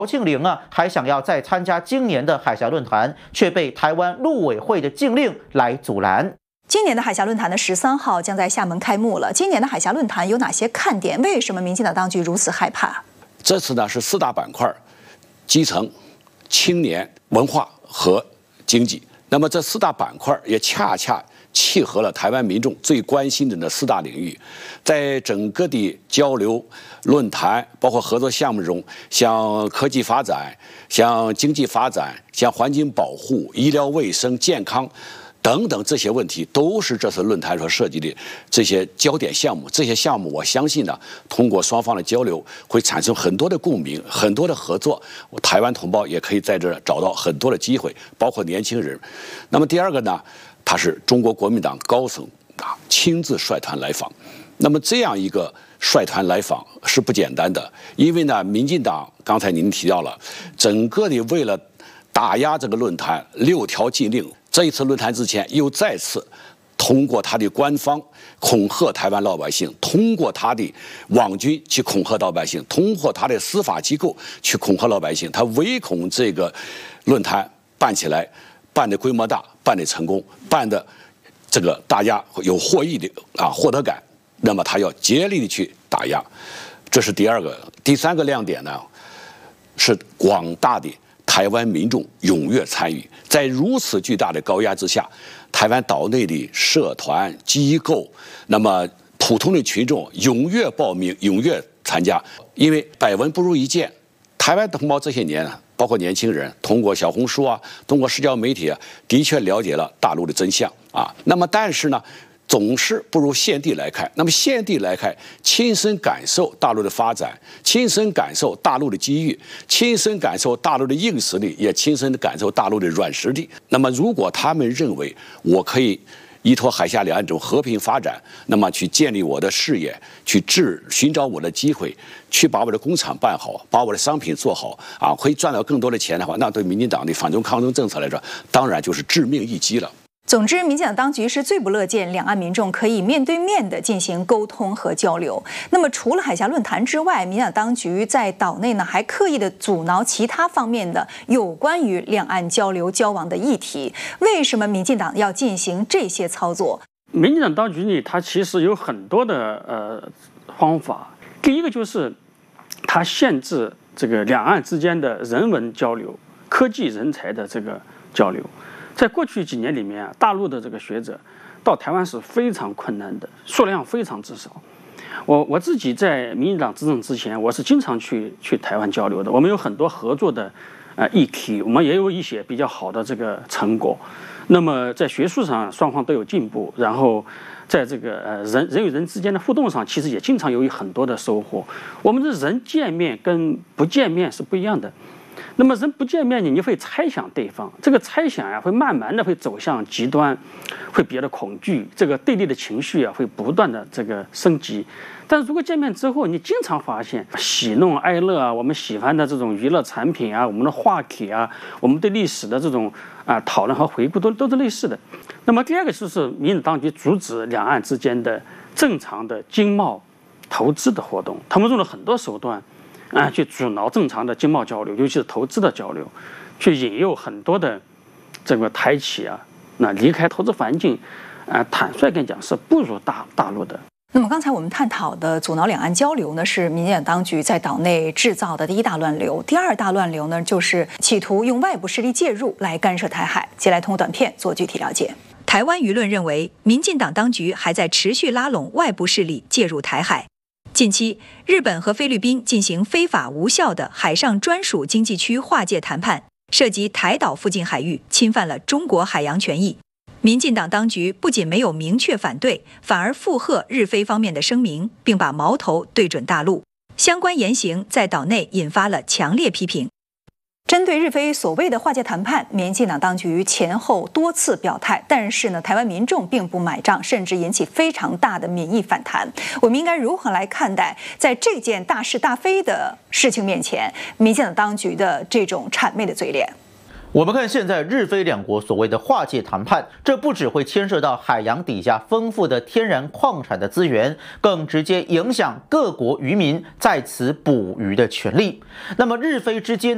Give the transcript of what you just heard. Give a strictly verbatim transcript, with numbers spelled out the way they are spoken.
侯庆玲啊，还想要再参加今年的海峡论坛，却被台湾陆委会的禁令来阻拦。 今年的海峡论坛的十三号将在厦门开幕了。今年的海峡论坛有哪些看点？为什么民进党当局如此害怕？ 这次呢是四大板块：基层、青年、文化和经济。那么这四大板块也恰恰契合了台湾民众最关心的那四大领域，在整个的交流、论坛，包括合作项目中，像科技发展、像经济发展、像环境保护、医疗卫生、健康等等这些问题，都是这次论坛所涉及的这些焦点项目。这些项目，我相信呢，通过双方的交流，会产生很多的共鸣，很多的合作。台湾同胞也可以在这儿找到很多的机会，包括年轻人。那么第二个呢？他是中国国民党高层啊亲自率团来访，那么这样一个率团来访是不简单的，因为呢，民进党刚才您提到了，整个的为了打压这个论坛六条禁令，这一次论坛之前又再次通过他的官方恐吓台湾老百姓，通过他的网军去恐吓老百姓，通过他的司法机构去恐吓老百姓，他唯恐这个论坛办起来。办的规模大，办的成功，办的这个大家有获益的啊获得感，那么他要竭力的去打压，这是第二个。第三个亮点呢，是广大的台湾民众踊跃参与，在如此巨大的高压之下，台湾岛内的社团机构，那么普通的群众踊跃报名，踊跃参加，因为百闻不如一见，台湾同胞这些年啊。包括年轻人通过小红书啊，通过社交媒体啊，的确了解了大陆的真相啊。那么，但是呢，总是不如现地来看。那么现地来看，亲身感受大陆的发展，亲身感受大陆的机遇，亲身感受大陆的硬实力，也亲身感受大陆的软实力。那么，如果他们认为我可以依托海峡两岸这种和平发展，那么去建立我的事业，去治寻找我的机会，去把我的工厂办好，把我的商品做好啊，可以赚到更多的钱的话，那对民进党的反中抗中政策来说，当然就是致命一击了。 总之，民进党当局是最不乐见两岸民众可以面对面的进行沟通和交流。那么，除了海峡论坛之外，民进党当局在岛内呢，还刻意的阻挠其他方面的有关于两岸交流交往的议题。为什么民进党要进行这些操作？ 民进党当局呢，它其实有很多的呃方法。第一个就是它限制这个两岸之间的人文交流、科技人才的这个交流。在过去几年里面啊，大陆的这个学者到台湾是非常困难的，数量非常之少。我我自己在民进党执政之前，我是经常去去台湾交流的。我们有很多合作的呃议题，我们也有一些比较好的这个成果。那么在学术上双方都有进步，然后在这个呃人人与人之间的互动上，其实也经常有很多的收获。我们的人见面跟不见面是不一样的。那么人不见面，你会猜想对方，这个猜想呀，会慢慢的会走向极端，会比较的恐惧，这个对立的情绪啊，会不断的这个升级。但是如果见面之后，你经常发现喜怒哀乐啊，我们喜欢的这种娱乐产品啊，我们的话题啊，我们对历史的这种啊讨论和回顾都都是类似的。那么第二个就是民进当局阻止两岸之间的正常的经贸投资的活动，他们用了很多手段。啊，去阻挠正常的经贸交流，尤其是投资的交流，去引诱很多的这个台企啊，那离开投资环境，啊，坦率跟讲是不如大大陆的。 那么刚才我们探讨的阻挠两岸交流呢，是民进党当局在岛内制造的第一大乱流。第二大乱流呢，就是企图用外部势力介入来干涉台海。接下来通过短片做具体了解。 台湾舆论认为，民进党当局还在持续拉拢外部势力介入台海。近期，日本和菲律宾进行非法无效的海上专属经济区划界谈判，涉及台岛附近海域，侵犯了中国海洋权益。民进党当局不仅没有明确反对，反而附和日菲方面的声明，并把矛头对准大陆。相关言行在岛内引发了强烈批评。 针对日菲所谓的划界谈判，民进党当局前后多次表态，但是呢，台湾民众并不买账，甚至引起非常大的民意反弹。我们应该如何来看待在这件大是大非的事情面前，民进党当局的这种谄媚的嘴脸？ 我们看现在日菲两国所谓的划界谈判，这不只会牵涉到海洋底下丰富的天然矿产的资源，更直接影响各国渔民在此捕鱼的权利。那么日菲之间